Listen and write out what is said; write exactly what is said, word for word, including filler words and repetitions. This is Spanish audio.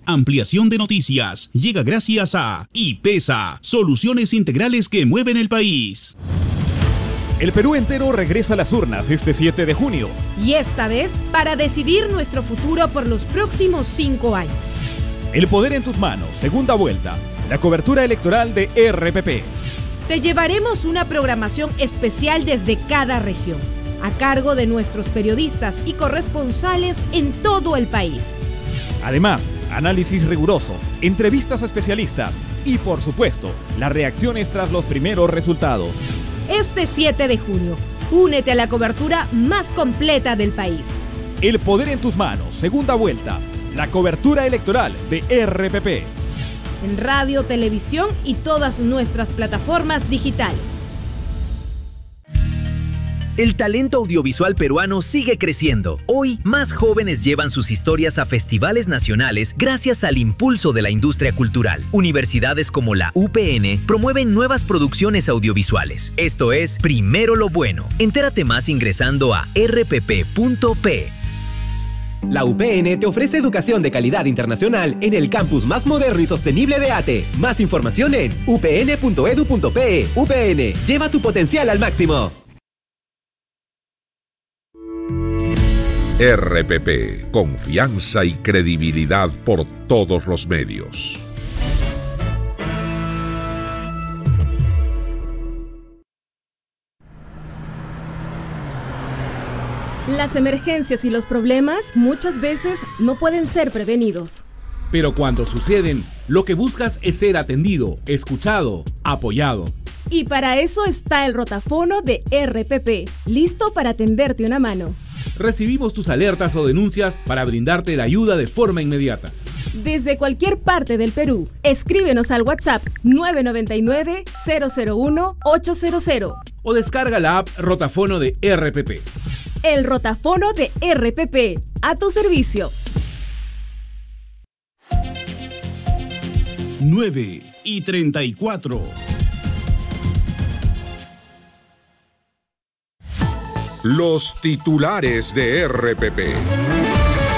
ampliación de noticias. Llega gracias a IPESA, soluciones integrales que mueven el país. El Perú entero regresa a las urnas este siete de junio. Y esta vez para decidir nuestro futuro por los próximos cinco años. El poder en tus manos, segunda vuelta. La cobertura electoral de R P P. Te llevaremos una programación especial desde cada región, a cargo de nuestros periodistas y corresponsales en todo el país. Además, análisis riguroso, entrevistas a especialistas y, por supuesto, las reacciones tras los primeros resultados. Este siete de junio, únete a la cobertura más completa del país. El poder en tus manos, segunda vuelta. La cobertura electoral de R P P. En radio, televisión y todas nuestras plataformas digitales. El talento audiovisual peruano sigue creciendo. Hoy, más jóvenes llevan sus historias a festivales nacionales gracias al impulso de la industria cultural. Universidades como la U P N promueven nuevas producciones audiovisuales. Esto es Primero lo Bueno. Entérate más ingresando a r p p punto p. La U P N te ofrece educación de calidad internacional en el campus más moderno y sostenible de ATE. Más información en u p n punto e d u punto p e. U P N, lleva tu potencial al máximo. R P P, confianza y credibilidad por todos los medios. Las emergencias y los problemas muchas veces no pueden ser prevenidos. Pero cuando suceden, lo que buscas es ser atendido, escuchado, apoyado. Y para eso está el rotafono de R P P, listo para tenderte una mano. Recibimos tus alertas o denuncias para brindarte la ayuda de forma inmediata. Desde cualquier parte del Perú, escríbenos al WhatsApp nueve nueve nueve, cero cero uno, ocho cero cero. O descarga la app Rotafono de R P P. El rotafono de R P P, a tu servicio. nueve y treinta y cuatro. Los titulares de R P P.